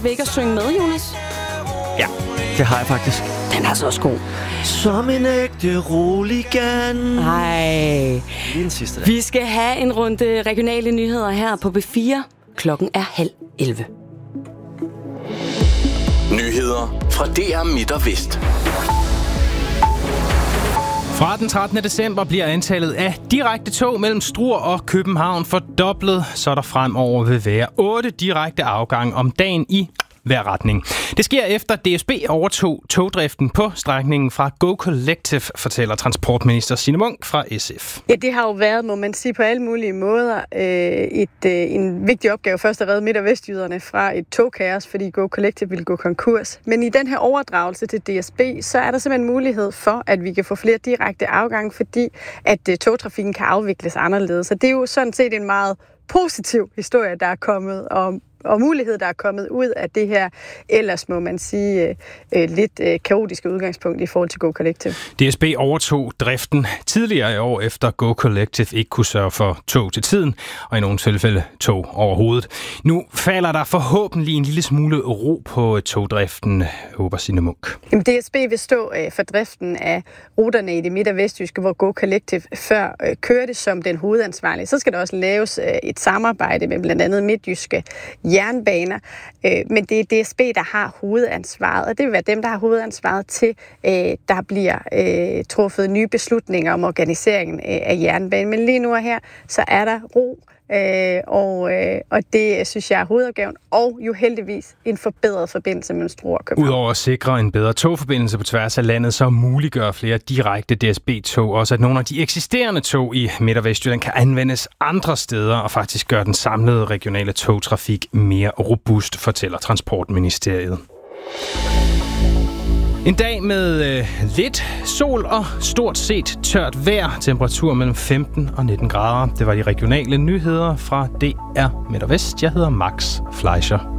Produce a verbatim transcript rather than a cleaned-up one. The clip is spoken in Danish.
Vil ikke at synge med, Jonas? Ja, det har jeg faktisk. Den er så også god. Som en ægte roligan. Nej. Lige den sidste der. Vi skal have en runde regionale nyheder her på B fire. Klokken er halv elleve. Nyheder fra D R Midt og Vest. Fra den trettende december bliver antallet af direkte tog mellem Struer og København fordoblet, så der fremover vil være otte direkte afgange om dagen i hver retning. Det sker efter D S B overtog togdriften på strækningen fra Go Collective, fortæller transportminister Signe Munk fra S F. Ja, det har jo været, må man sige, på alle mulige måder øh, et, øh, en vigtig opgave først at redde Midt- og Vestjyderne fra et togkaos, fordi Go Collective ville gå konkurs. Men i den her overdragelse til D S B, så er der simpelthen mulighed for, at vi kan få flere direkte afgange, fordi at øh, togtrafikken kan afvikles anderledes. Så det er jo sådan set en meget positiv historie, der er kommet om og mulighed, der er kommet ud af det her, ellers må man sige øh, lidt øh, kaotiske udgangspunkt i forhold til Go Collective. D S B overtog driften tidligere i år, efter Go Collective ikke kunne sørge for tog til tiden, og i nogle tilfælde tog overhovedet. Nu falder der forhåbentlig en lille smule ro på togdriften, håber Signe Munk. Jamen, D S B vil stå øh, for driften af ruterne i det midt- og vestjyske, hvor Go Collective før øh, kørte som den hovedansvarlige. Så skal der også laves øh, et samarbejde med blandt andet midtjyske jernbaner, øh, men det er D S B, der har hovedansvaret, og det vil være dem, der har hovedansvaret til, øh, der bliver øh, truffet nye beslutninger om organiseringen øh, af jernbanen. Men lige nu og her, så er der ro, øh, og, øh, og det synes jeg er hovedopgaven, og jo heldigvis en forbedret forbindelse mellem Struer og København. Udover at sikre en bedre togforbindelse på tværs af landet, så muliggør flere direkte D S B-tog også, at nogle af de eksisterende tog i Midt- og Vestjylland kan anvendes andre steder og faktisk gøre den samlede regionale togtrafik mere robust, fortæller Transportministeriet. En dag med øh, lidt sol og stort set tørt vejr. Temperatur mellem femten og nitten grader. Det var de regionale nyheder fra D R Midt og Vest. Jeg hedder Max Fleischer.